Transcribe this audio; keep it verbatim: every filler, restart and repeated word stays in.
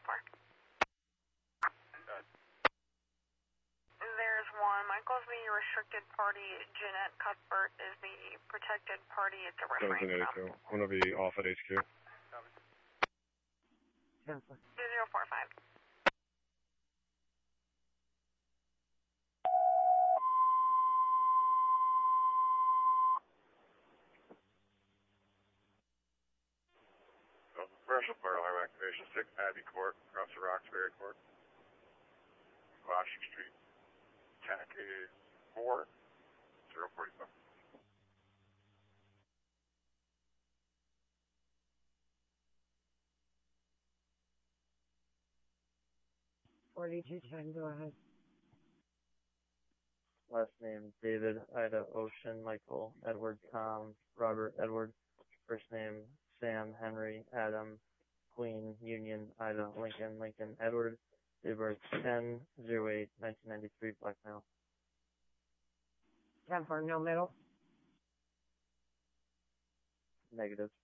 four. There's one. Michael's the restricted party. Jeanette Cuthbert is the protected party. It's a refrain seventeen eighty-two. I'm going to be off at H Q. two zero four five. Commercial fire alarm activation, six Abbey Court, across the Roxbury Court, Washington Street. Attack is four zero forty-five. forty-two ten, go ahead. Last name, David, Ida, Ocean, Michael, Edward, Tom, Robert, Edward. First name, Sam, Henry, Adam, Queen, Union, Ida, Lincoln, Lincoln, Edward. Date of birth ten oh eight nineteen ninety-three, black male. ten four, no middle. Negative.